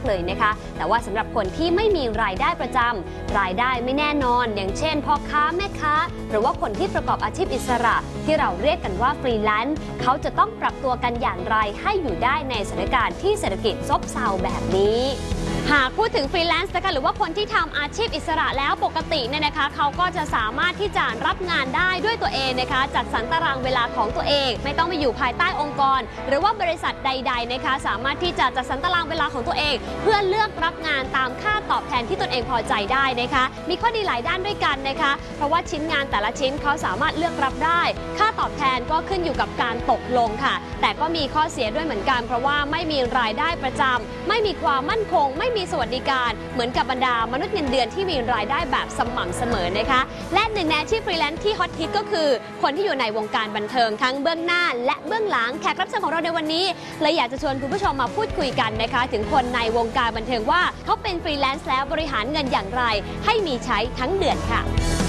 เลยนะคะแต่ว่าสำหรับคนที่ไม่มีรายได้ประจำรายได้ไม่แน่นอนอย่างเช่นพ่อค้าแม่ค้าหรือว่าคนที่ประกอบอาชีพอิสระที่เราเรียกกันว่าฟรีแลนซ์เขาจะต้องปรับตัวกันอย่างไรให้อยู่ได้ในสถานการณ์ที่เศรษฐกิจซบเซาแบบนี้หากพูดถึงฟรีแลนซ์นะคะหรือว่าคนที่ทำอาชีพอิสระแล้วปกติเนี่ยนะคะเขาก็จะสามารถที่จะรับงานได้ด้วยตัวเองนะคะจัดสรรตารางเวลาของตัวเองไม่ต้องไปอยู่ภายใต้องค์กรหรือว่าบริษัทใดๆนะคะสามารถที่จะจัดสรรตารางเวลาของตัวเองเพื่อเลือกรับงานตามค่าตอบแทนที่ตนเองพอใจได้นะคะมีข้อดีหลายด้านด้วยกันนะคะเพราะว่าชิ้นงานแต่ละชิ้นเขาสามารถเลือกรับได้ค่าตอบแทนก็ขึ้นอยู่กับการตกลงค่ะแต่ก็มีข้อเสียด้วยเหมือนกันเพราะว่าไม่มีรายได้ประจำไม่มีความมั่นคงไม่มีสวัสดิการเหมือนกับบรรดามนุษย์เงินเดือนที่มีรายได้แบบสม่ำเสมอนะคะและหนึ่งในอาชีพฟรีแลนซ์ที่ฮอตฮิตก็คือคนที่อยู่ในวงการบันเทิงทั้งเบื้องหน้าและเบื้องหลังแขกรับเชิญของเราในวันนี้เลยอยากจะชวนคุณผู้ชมมาพูดคุยกันนะคะถึงคนในวงการบันเทิงว่าเขาเป็นฟรีแลนซ์แล้วบริหารเงินอย่างไรให้มีใช้ทั้งเดือนค่ะ